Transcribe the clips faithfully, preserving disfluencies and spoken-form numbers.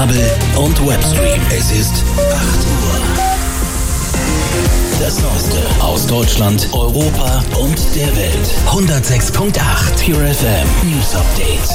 Kabel und Webstream. Es ist acht Uhr. Das Neueste aus Deutschland, Europa und der Welt. hundertsechs Komma acht Pure F M News Update.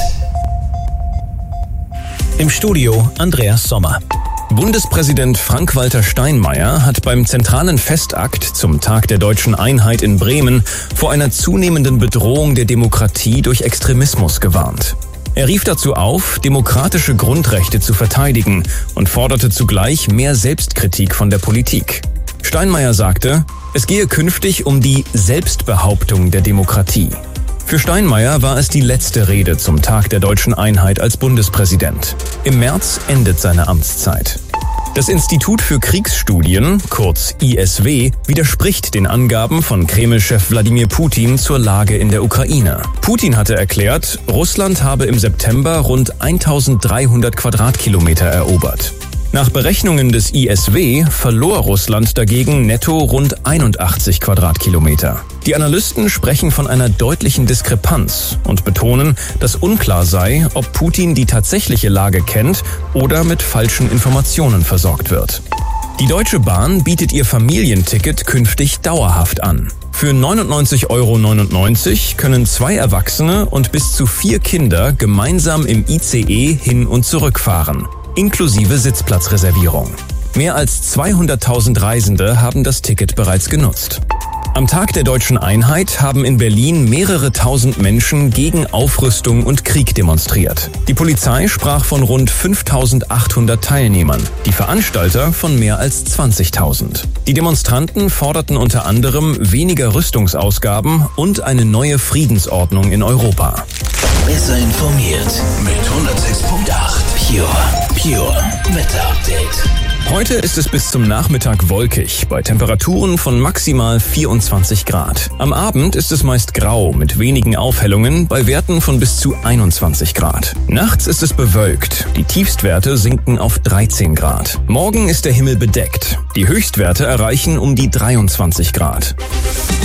Im Studio Andreas Sommer. Bundespräsident Frank-Walter Steinmeier hat beim zentralen Festakt zum Tag der deutschen Einheit in Bremen vor einer zunehmenden Bedrohung der Demokratie durch Extremismus gewarnt. Er rief dazu auf, demokratische Grundrechte zu verteidigen und forderte zugleich mehr Selbstkritik von der Politik. Steinmeier sagte, es gehe künftig um die Selbstbehauptung der Demokratie. Für Steinmeier war es die letzte Rede zum Tag der deutschen Einheit als Bundespräsident. Im März endet seine Amtszeit. Das Institut für Kriegsstudien, kurz I S W, widerspricht den Angaben von Kreml-Chef Wladimir Putin zur Lage in der Ukraine. Putin hatte erklärt, Russland habe im September rund eintausenddreihundert Quadratkilometer erobert. Nach Berechnungen des I S W verlor Russland dagegen netto rund einundachtzig Quadratkilometer. Die Analysten sprechen von einer deutlichen Diskrepanz und betonen, dass unklar sei, ob Putin die tatsächliche Lage kennt oder mit falschen Informationen versorgt wird. Die Deutsche Bahn bietet ihr Familienticket künftig dauerhaft an. Für neunundneunzig Euro neunundneunzig können zwei Erwachsene und bis zu vier Kinder gemeinsam im I C E hin und zurück fahren, inklusive Sitzplatzreservierung. Mehr als zweihunderttausend Reisende haben das Ticket bereits genutzt. Am Tag der deutschen Einheit haben in Berlin mehrere tausend Menschen gegen Aufrüstung und Krieg demonstriert. Die Polizei sprach von rund fünftausendachthundert Teilnehmern, die Veranstalter von mehr als zwanzigtausend. Die Demonstranten forderten unter anderem weniger Rüstungsausgaben und eine neue Friedensordnung in Europa. Besser informiert mit hundertsechs Komma acht Pure, Pure Wetter Update. Heute ist es bis zum Nachmittag wolkig, bei Temperaturen von maximal vierundzwanzig Grad. Am Abend ist es meist grau mit wenigen Aufhellungen bei Werten von bis zu einundzwanzig Grad. Nachts ist es bewölkt, die Tiefstwerte sinken auf dreizehn Grad. Morgen ist der Himmel bedeckt, die Höchstwerte erreichen um die dreiundzwanzig Grad.